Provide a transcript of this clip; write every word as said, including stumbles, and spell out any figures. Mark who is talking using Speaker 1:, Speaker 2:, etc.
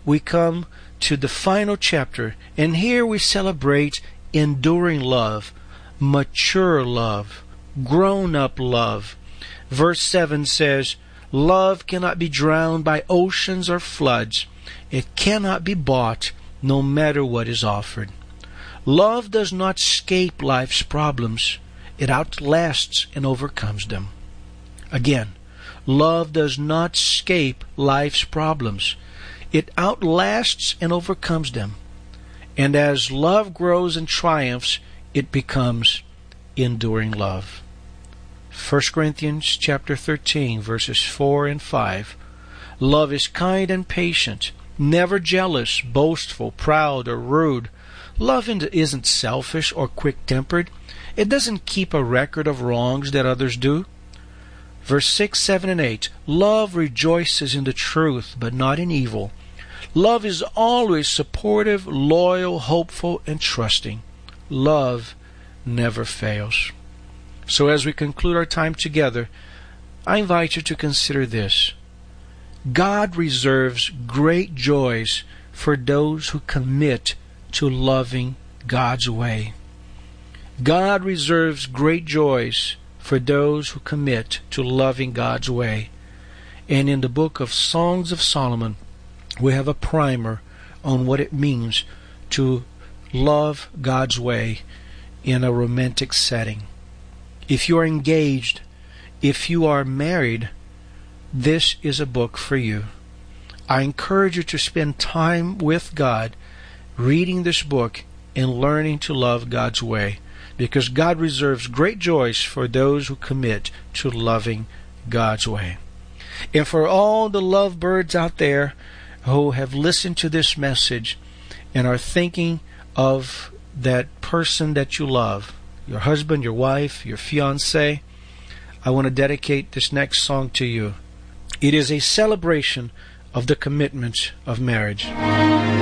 Speaker 1: we come to the final chapter, and here we celebrate enduring love, mature love, grown-up love. Verse seven says, love cannot be drowned by oceans or floods. It cannot be bought, no matter what is offered. Love does not escape life's problems. It outlasts and overcomes them. Again, love does not escape life's problems. It outlasts and overcomes them. And as love grows and triumphs, it becomes enduring love. First Corinthians chapter thirteen, verses four and five. Love is kind and patient, never jealous, boastful, proud, or rude. Love isn't selfish or quick-tempered. It doesn't keep a record of wrongs that others do. Verse six, seven, and eight. Love rejoices in the truth, but not in evil. Love is always supportive, loyal, hopeful, and trusting. Love never fails. So as we conclude our time together, I invite you to consider this. God reserves great joys for those who commit to loving God's way. God reserves great joys for those who commit to loving God's way. And in the book of Songs of Solomon, we have a primer on what it means to love God's way in a romantic setting. If you are engaged, if you are married, this is a book for you. I encourage you to spend time with God, reading this book and learning to love God's way, because God reserves great joys for those who commit to loving God's way. And for all the lovebirds out there who have listened to this message and are thinking of that person that you love, your husband, your wife, your fiancé, I want to dedicate this next song to you. It is a celebration of the commitment of marriage.